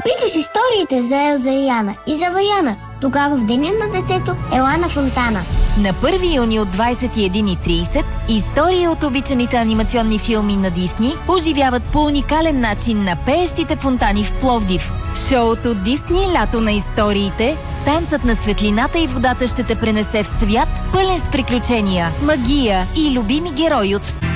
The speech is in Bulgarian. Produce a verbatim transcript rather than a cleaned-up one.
обичаш историите за Елза и Яна и за Ваяна, тогава в Деня на детето ела на фонтана. На първи юни от двадесет и една и тридесет истории от обичаните анимационни филми на Дисни оживяват по уникален начин на пеещите фонтани в Пловдив. В шоуто Дисни лято на историите танцът на светлината и водата ще те пренесе в свят, пълен с приключения, магия и любими герои от